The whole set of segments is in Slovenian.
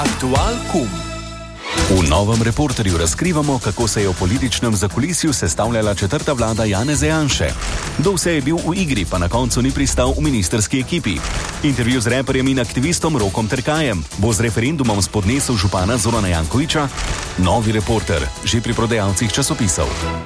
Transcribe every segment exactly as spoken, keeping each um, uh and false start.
Aktual kum. V novem Reporterju razkrivamo, kako se je v političnem zakulisju sestavljala četrta vlada Janeza Janše. Kdo vse je bil v igri, pa na koncu ni pristal v ministrski ekipi. Intervju z reperjem in aktivistom Rokom Terkajem. Bo z referendumom spodnesel župana Zorana Jankovića? Novi Reporter, že pri prodajalcih časopisov.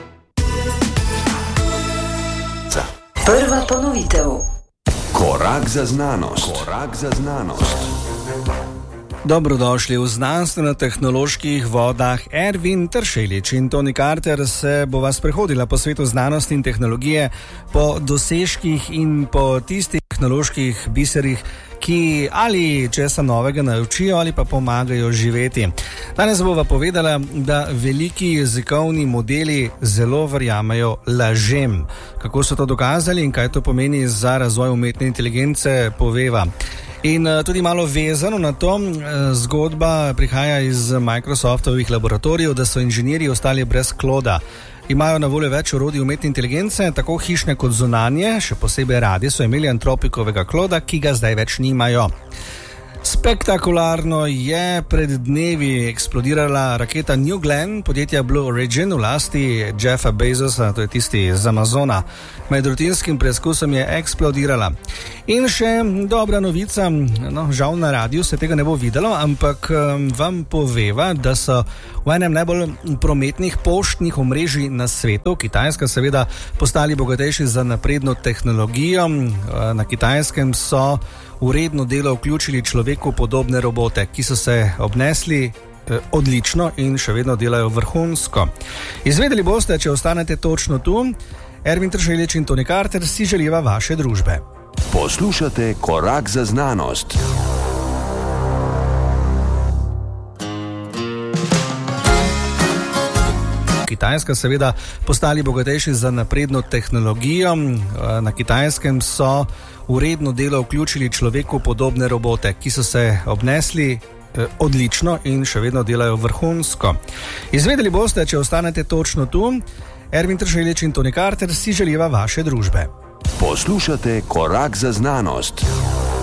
Prva ponovitev. Korak za znanost. Korak za znanost. Dobrodošli v znanstveno-tehnoloških vodah. Ervin Tršelič in Toni Carter se bova sprehodila po svetu znanosti in tehnologije, po dosežkih in po tistih tehnoloških biserih, ki ali česa novega naučijo ali pa pomagajo živeti. Danes bova povedala, da veliki jezikovni modeli zelo verjamejo lažem. Kako so to dokazali in kaj to pomeni za razvoj umetne inteligence, poveva. In tudi malo vezano na to, zgodba prihaja iz Microsoftovih laboratorijev, da so inženirji ostali brez Clauda. Imajo na voljo več orodij umetne inteligence, tako hišne kot zunanje, še posebej radi so imeli Antropikovega Clauda, ki ga zdaj več nimajo. Spektakularno je pred dnevi eksplodirala raketa New Glenn podjetja Blue Origin v lasti Jeffa Bezosa, to je tisti iz Amazona. Med rutinskim preizkusom je eksplodirala. In še dobra novica, no, žal na radiju se tega ne bo videlo, ampak vam poveva, da so v enem najbolj prometnih poštnih omrežij na svetu, Kitajska seveda, postali bogatejši za napredno tehnologijo. Na Kitajskem so v redno delo vključili človeku podobne robote, ki so se obnesli eh, odlično in še vedno delajo vrhunsko. Izvedeli boste, če ostanete točno tu. Ervin Tršelič in Toni Carter si želiva vaše družbe. Poslušate Korak za znanost. Kitajska seveda postali bogatejši za napredno tehnologijo. Na Kitajskem so v redno delo vključili človeku podobne robote, ki so se obnesli eh, odlično in še vedno delajo vrhunsko. Izvedeli boste, če ostanete točno tu. Ervin Tršelič in Toni Carter si želiva vaše družbe. Poslušate Korak za znanost.